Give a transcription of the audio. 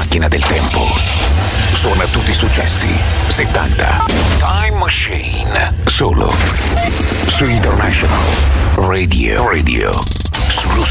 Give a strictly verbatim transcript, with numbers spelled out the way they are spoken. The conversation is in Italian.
macchina del tempo. Suona tutti i successi settanta. Time Machine. Solo su International Radio. Radio. Sullo